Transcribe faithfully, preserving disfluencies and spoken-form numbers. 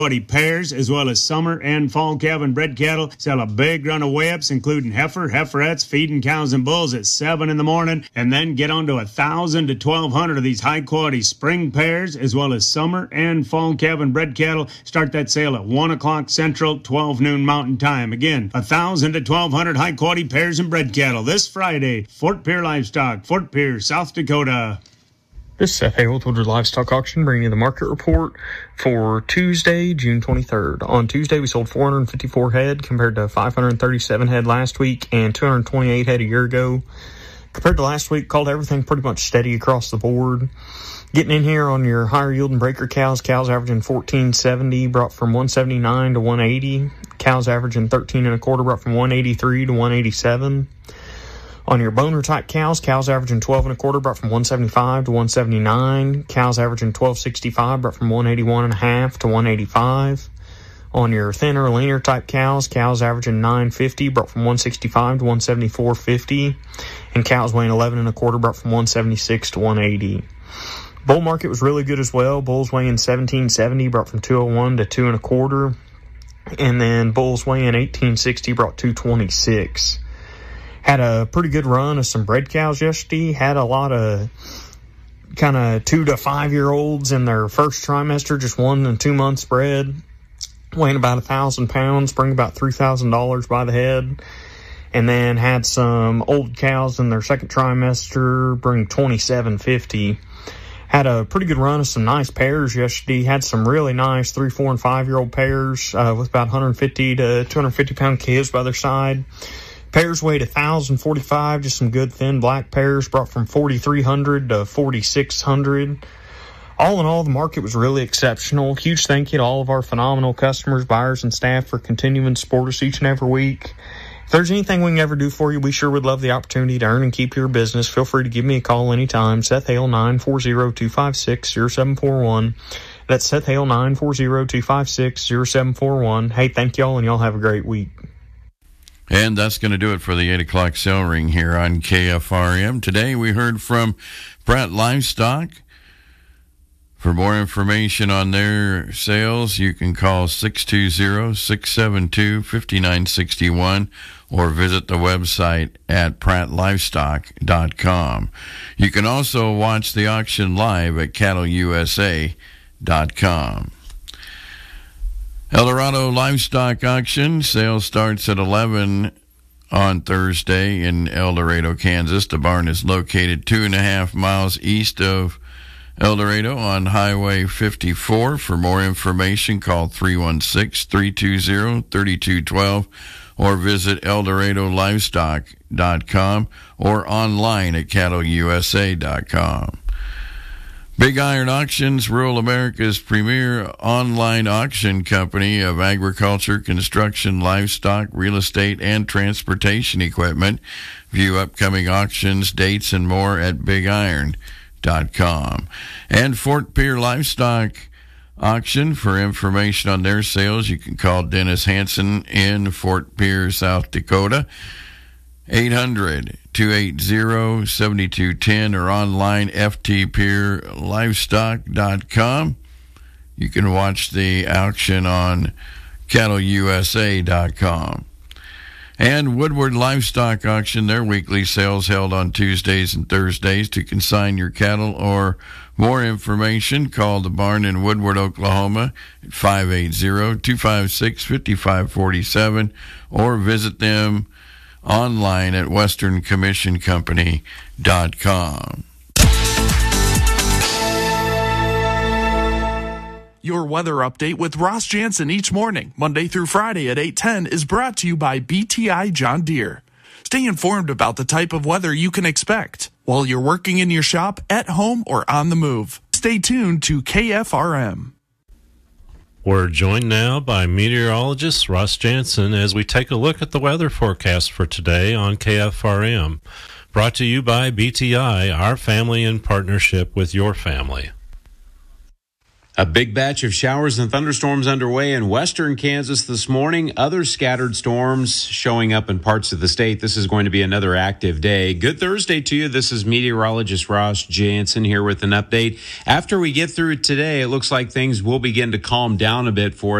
pairs as well as summer and fall calving bred cattle. Sell a big run of weigh-ups, including heifer, heiferettes, feeding cows and bulls at seven in the morning, and then get on to a thousand to twelve hundred of these high-quality spring pairs as well as summer and fall calving bred cattle. Start that sale at one o'clock Central, twelve noon Mountain Time. Again, a thousand to twelve hundred high-quality pairs and bred cattle this Friday. Fort Pierre Livestock, Fort Pierre, South Dakota. This is Seth Hale with Woodward Livestock Auction, bringing you the market report for Tuesday, June twenty-third. On Tuesday, we sold four hundred fifty-four head compared to five hundred thirty-seven head last week and two hundred twenty-eight head a year ago. Compared to last week, called everything pretty much steady across the board. Getting in here on your higher yielding breaker cows, cows averaging fourteen seventy, brought from one seventy-nine to one eighty. Cows averaging thirteen and a quarter, brought from one eighty-three to one eighty-seven. On your boner type cows, cows averaging twelve and a quarter, brought from one seventy-five to one seventy-nine. Cows averaging twelve sixty-five, brought from one eighty-one and a half to one eighty-five. On your thinner, leaner type cows, cows averaging nine fifty, brought from one sixty-five to one seventy-four fifty. And cows weighing eleven and a quarter, brought from one seventy-six to one eighty. Bull market was really good as well. Bulls weighing seventeen seventy, brought from two oh one to two and a quarter. And then bulls weighing eighteen sixty, brought two twenty-six. Had a pretty good run of some bred cows yesterday. Had a lot of kind of two to five year olds in their first trimester, just one and two months bred, weighing about a thousand pounds, bring about three thousand dollars by the head. And then had some old cows in their second trimester, bring twenty-seven fifty. Had a pretty good run of some nice pairs yesterday. Had some really nice three, four, and five year old pairs uh, with about one fifty to two hundred fifty pound calves by their side. Pairs weighed one thousand forty-five, just some good thin black pairs, brought from forty-three hundred to forty-six hundred. All in all, the market was really exceptional. Huge thank you to all of our phenomenal customers, buyers, and staff for continuing to support us each and every week. If there's anything we can ever do for you, we sure would love the opportunity to earn and keep your business. Feel free to give me a call anytime. Seth Hale, nine four zero, two five six, zero seven four one. That's Seth Hale, nine four zero, two five six, zero seven four one. Hey, thank y'all, and y'all have a great week. And that's going to do it for the eight o'clock sale ring here on K F R M. Today we heard from Pratt Livestock. For more information on their sales, you can call six two zero, six seven two, five nine six one or visit the website at pratt livestock dot com. You can also watch the auction live at cattle u s a dot com. El Dorado Livestock Auction. Sale starts at eleven on Thursday in El Dorado, Kansas. The barn is located two and a half miles east of El Dorado on Highway fifty-four. For more information, call three one six, three two zero, three two one two or visit el dorado livestock dot com or online at cattle u s a dot com. Big Iron Auctions, rural America's premier online auction company of agriculture, construction, livestock, real estate, and transportation equipment. View upcoming auctions, dates, and more at big iron dot com. And Fort Pierre Livestock Auction. For information on their sales, you can call Dennis Hansen in Fort Pierre, South Dakota, eight hundred, two eight zero, seven two one zero or online f t pierre livestock dot com. You can watch the auction on cattle u s a dot com. And Woodward Livestock Auction, their weekly sales held on Tuesdays and Thursdays. To consign your cattle or more information, call the barn in Woodward, Oklahoma at five eight zero, two five six, five five four seven or visit them online at western commission company dot com. Your weather update with Ross Jansen each morning, Monday through Friday at eight ten, is brought to you by B T I John Deere. Stay informed about the type of weather you can expect while you're working in your shop, at home, or on the move. Stay tuned to K F R M. We're joined now by meteorologist Ross Jansen as we take a look at the weather forecast for today on K F R M. Brought to you by B T I, our family in partnership with your family. A big batch of showers and thunderstorms underway in western Kansas this morning. Other scattered storms showing up in parts of the state. This is going to be another active day. Good Thursday to you. This is meteorologist Ross Jansen here with an update. After we get through today, it looks like things will begin to calm down a bit for us.